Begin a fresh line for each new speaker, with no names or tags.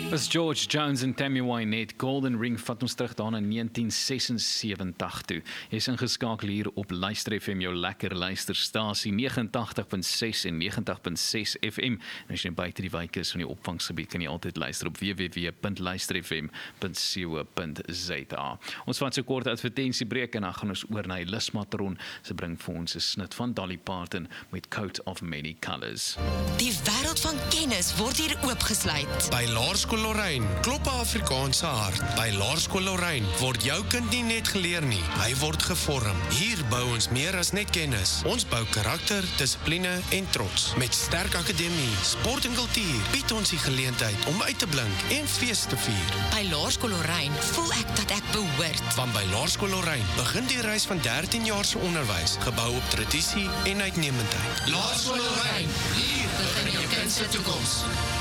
Dis George Jones en Tammy Wynette. Golden Ring vat ons terug daarna 1976 toe. Jy is ingeskakel hier op Luister FM, jou lekker luisterstasie 89.6 en 90.6 FM. En as jy buite die wijk is van die opvangsgebied, kan jy altyd luister op www.luisterfm.co.za. Ons vat so kort advertentiebreek en dan gaan ons oor na die Lusmatron. Sy bring vir ons 'n snit van Dolly Parton met Coat of Many Colours.
Die wêreld van kennis word hier oopgesluit.
By Laerskool Lorraine klop 'n Afrikaanse hart. By Laerskool Lorraine word jou kind nie net geleer nie, hy word gevorm. Hier bou ons meer as net kennis. Ons bou karakter, dissipline en trots. Met sterk akademie, sport en kultuur bied ons die geleentheid om uit te blink en fees te vier.
By Laerskool Lorraine voel ek dat ek behoort.
Want by Laerskool Lorraine begin die reis van 13 jaar se onderwys, gebou op tradisie en uitnemendheid.
Laerskool Lorraine, hier begin jou kind se toekoms.